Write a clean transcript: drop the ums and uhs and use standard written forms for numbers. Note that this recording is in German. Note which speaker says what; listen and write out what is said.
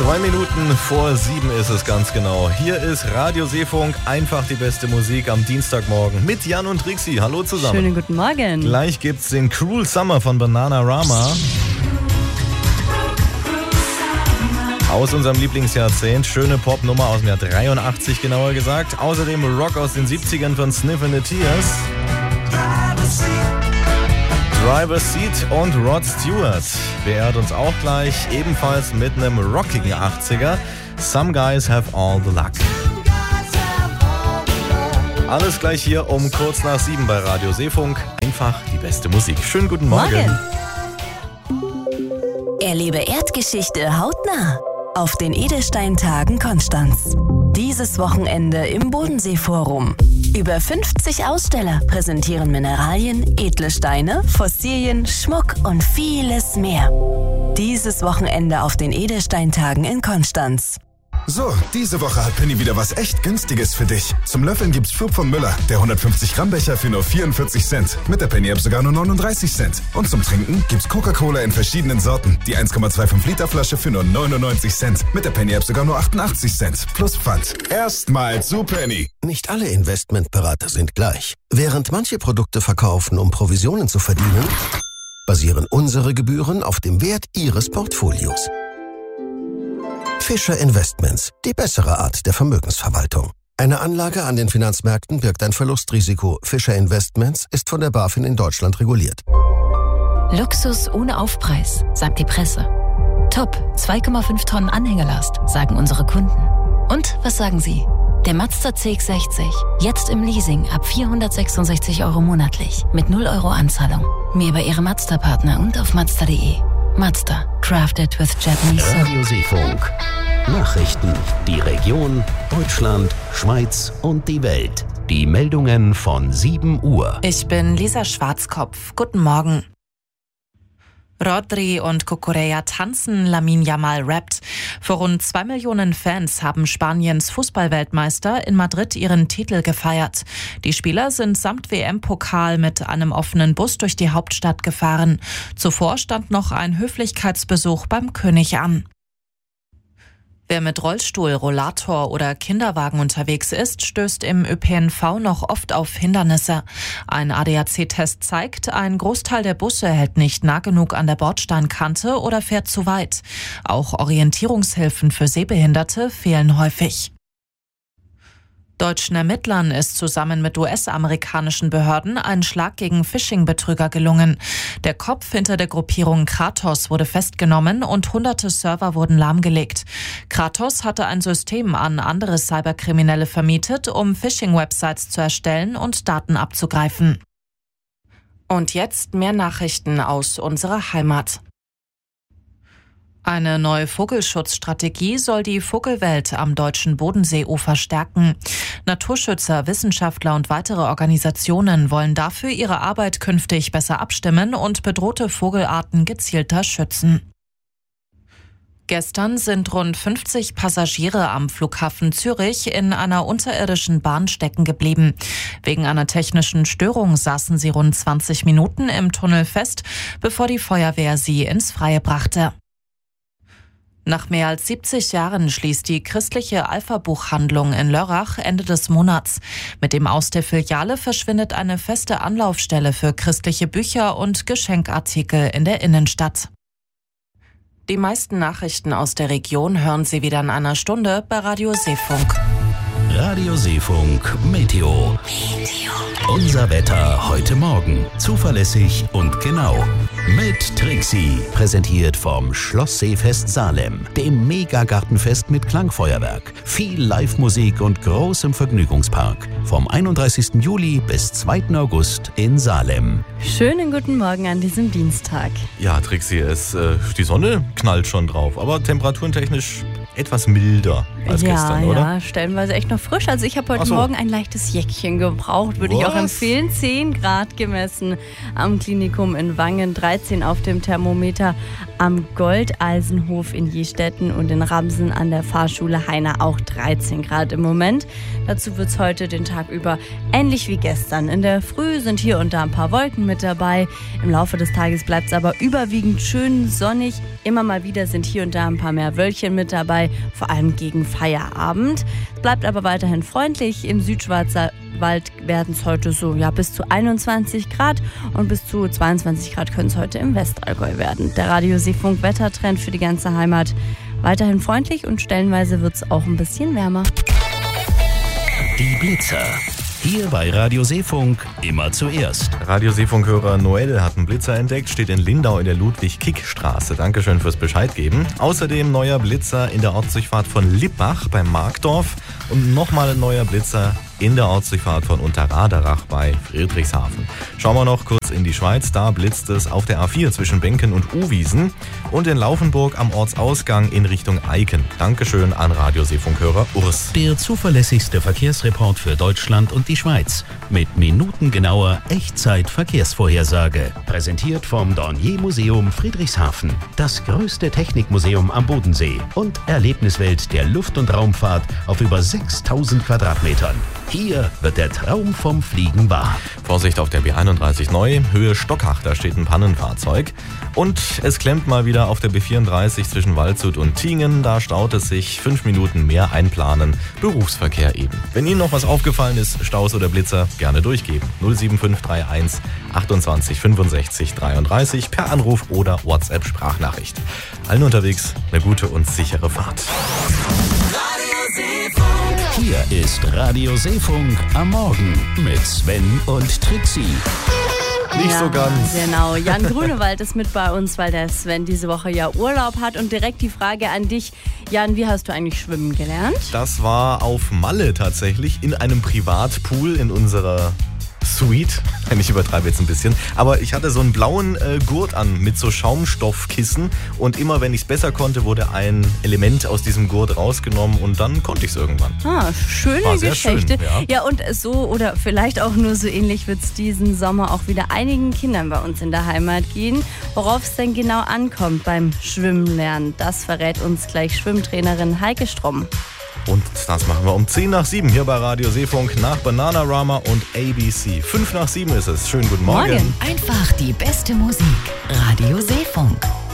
Speaker 1: 2 Minuten vor 7 ist es ganz genau. Hier ist Radio Seefunk, einfach die beste Musik am Dienstagmorgen mit Jan und Trixi. Hallo zusammen.
Speaker 2: Schönen guten Morgen.
Speaker 1: Gleich gibt's den Cruel Summer von Bananarama. Aus unserem Lieblingsjahrzehnt. Schöne Popnummer aus dem Jahr 83 genauer gesagt. Außerdem Rock aus den 70ern von Sniff and the Tears. Driver's Seat und Rod Stewart beehrt uns auch gleich, ebenfalls mit einem rockigen 80er. Some Guys Have All the Luck. Alles gleich hier um kurz nach 7 bei Radio Seefunk. Einfach die beste Musik. Schönen guten Morgen.
Speaker 3: Erlebe Erdgeschichte hautnah auf den Edelsteintagen Konstanz. Dieses Wochenende im Bodenseeforum. Über 50 Aussteller präsentieren Mineralien, edle Steine, Fossilien, Schmuck und vieles mehr. Dieses Wochenende auf den Edelsteintagen in Konstanz.
Speaker 4: So, diese Woche hat Penny wieder was echt Günstiges für dich. Zum Löffeln gibt's Flug von Müller, der 150 Gramm Becher für nur 44 Cent. Mit der Penny App sogar nur 39 Cent. Und zum Trinken gibt's Coca-Cola in verschiedenen Sorten. Die 1,25 Liter Flasche für nur 99 Cent. Mit der Penny App sogar nur 88 Cent. Plus Pfand. Erstmal zu Penny.
Speaker 5: Nicht alle Investmentberater sind gleich. Während manche Produkte verkaufen, um Provisionen zu verdienen, basieren unsere Gebühren auf dem Wert Ihres Portfolios. Fischer Investments, die bessere Art der Vermögensverwaltung. Eine Anlage an den Finanzmärkten birgt ein Verlustrisiko. Fischer Investments ist von der BaFin in Deutschland reguliert.
Speaker 6: Luxus ohne Aufpreis, sagt die Presse. Top, 2,5 Tonnen Anhängerlast, sagen unsere Kunden. Und was sagen Sie? Der Mazda CX-60, jetzt im Leasing ab 466 € monatlich, mit 0 € Anzahlung. Mehr bei Ihrem Mazda-Partner und auf Mazda.de. Mazda, crafted with Japanese.
Speaker 7: Radio Seefunk. Nachrichten, die Region, Deutschland, Schweiz und die Welt. Die Meldungen von 7 Uhr.
Speaker 8: Ich bin Lisa Schwarzkopf. Guten Morgen. Rodri und Cucurella tanzen, Lamine Yamal rappt. Für rund 2 Millionen Fans haben Spaniens Fußballweltmeister in Madrid ihren Titel gefeiert. Die Spieler sind samt WM-Pokal mit einem offenen Bus durch die Hauptstadt gefahren. Zuvor stand noch ein Höflichkeitsbesuch beim König an. Wer mit Rollstuhl, Rollator oder Kinderwagen unterwegs ist, stößt im ÖPNV noch oft auf Hindernisse. Ein ADAC-Test zeigt, ein Großteil der Busse hält nicht nah genug an der Bordsteinkante oder fährt zu weit. Auch Orientierungshilfen für Sehbehinderte fehlen häufig. Deutschen Ermittlern ist zusammen mit US-amerikanischen Behörden ein Schlag gegen Phishing-Betrüger gelungen. Der Kopf hinter der Gruppierung Kratos wurde festgenommen und hunderte Server wurden lahmgelegt. Kratos hatte ein System an andere Cyberkriminelle vermietet, um Phishing-Websites zu erstellen und Daten abzugreifen. Und jetzt mehr Nachrichten aus unserer Heimat. Eine neue Vogelschutzstrategie soll die Vogelwelt am deutschen Bodenseeufer stärken. Naturschützer, Wissenschaftler und weitere Organisationen wollen dafür ihre Arbeit künftig besser abstimmen und bedrohte Vogelarten gezielter schützen. Gestern sind rund 50 Passagiere am Flughafen Zürich in einer unterirdischen Bahn stecken geblieben. Wegen einer technischen Störung saßen sie rund 20 Minuten im Tunnel fest, bevor die Feuerwehr sie ins Freie brachte. Nach mehr als 70 Jahren schließt die christliche Alpha-Buchhandlung in Lörrach Ende des Monats. Mit dem Aus der Filiale verschwindet eine feste Anlaufstelle für christliche Bücher und Geschenkartikel in der Innenstadt. Die meisten Nachrichten aus der Region hören Sie wieder in einer Stunde bei Radio Seefunk.
Speaker 7: Radio Seefunk Meteo. Unser Wetter heute Morgen. Zuverlässig und genau. Mit Trixi. Präsentiert vom Schloss Seefest Salem. Dem Megagartenfest mit Klangfeuerwerk. Viel Live-Musik und großem Vergnügungspark. Vom 31. Juli bis 2. August in Salem.
Speaker 2: Schönen guten Morgen an diesem Dienstag.
Speaker 1: Ja, Trixi, die Sonne knallt schon drauf, aber temperaturentechnisch etwas milder als gestern, oder?
Speaker 2: Ja, stellenweise echt noch frisch. Also ich habe heute Morgen ein leichtes Jäckchen gebraucht, würde ich auch empfehlen. 10 Grad gemessen am Klinikum in Wangen, 13 auf dem Thermometer. am Goldeisenhof in Jestetten und in Ramsen an der Fahrschule Heiner auch 13 Grad im Moment. Dazu wird es heute den Tag über ähnlich wie gestern. In der Früh sind hier und da ein paar Wolken mit dabei. Im Laufe des Tages bleibt es aber überwiegend schön sonnig. Immer mal wieder sind hier und da ein paar mehr Wölkchen mit dabei, vor allem gegen Feierabend. Es bleibt aber weiterhin freundlich. Im Südschwarzwald werden es heute so bis zu 21 Grad und bis zu 22 Grad können es heute im Westallgäu werden. Der Radio Seefunk Wettertrend für die ganze Heimat. Weiterhin freundlich und stellenweise wird es auch ein bisschen wärmer.
Speaker 7: Die Blitzer. Hier bei Radio Seefunk immer zuerst.
Speaker 1: Radio Seefunk-Hörer Noel hat einen Blitzer entdeckt, steht in Lindau in der Ludwig-Kick-Straße. Dankeschön fürs Bescheid geben. Außerdem neuer Blitzer in der Ortsdurchfahrt von Lippach beim Markdorf und nochmal ein neuer Blitzer in der Ortsdurchfahrt von Unterraderach bei Friedrichshafen. Schauen wir noch kurz in die Schweiz. Da blitzt es auf der A4 zwischen Benken und Uwiesen und in Laufenburg am Ortsausgang in Richtung Eiken. Dankeschön an Radio Seefunk-Hörer Urs.
Speaker 7: Der zuverlässigste Verkehrsreport für Deutschland und die Schweiz. Mit minutengenauer Echtzeit-Verkehrsvorhersage. Präsentiert vom Dornier-Museum Friedrichshafen. Das größte Technikmuseum am Bodensee und Erlebniswelt der Luft- und Raumfahrt auf über 6000 Quadratmetern. Hier wird der Traum vom Fliegen wahr.
Speaker 1: Vorsicht auf der B31 neu, Höhe Stockach, da steht ein Pannenfahrzeug. Und es klemmt mal wieder auf der B34 zwischen Waldshut und Tiengen. Da staut es sich 5 Minuten mehr einplanen. Berufsverkehr eben. Wenn Ihnen noch was aufgefallen ist, Staus oder Blitzer, gerne durchgeben. 07531 28 65 33 per Anruf oder WhatsApp-Sprachnachricht. Allen unterwegs eine gute und sichere Fahrt.
Speaker 7: Hier ist Radio Seefunk am Morgen mit Sven und Trixie.
Speaker 1: Nicht so ganz.
Speaker 2: Genau, Jan Grünewald ist mit bei uns, weil der Sven diese Woche ja Urlaub hat. Und direkt die Frage an dich, Jan, wie hast du eigentlich schwimmen gelernt?
Speaker 1: Das war auf Malle tatsächlich, in einem Privatpool in unserer Suite. Ich übertreibe jetzt ein bisschen. Aber ich hatte so einen blauen Gurt an mit so Schaumstoffkissen. Und immer wenn ich es besser konnte, wurde ein Element aus diesem Gurt rausgenommen. Und dann konnte ich es irgendwann.
Speaker 2: Schöne
Speaker 1: war sehr
Speaker 2: Geschichte.
Speaker 1: Schön,
Speaker 2: ja, und so oder vielleicht auch nur so ähnlich wird es diesen Sommer auch wieder einigen Kindern bei uns in der Heimat gehen. Worauf es denn genau ankommt beim Schwimmen lernen, das verrät uns gleich Schwimmtrainerin Heike Stromm.
Speaker 1: Und das machen wir um 10 nach 7 hier bei Radio Seefunk nach Bananarama und ABC. 5 nach 7 ist es. Schönen guten Morgen.
Speaker 3: Einfach die beste Musik. Radio Seefunk.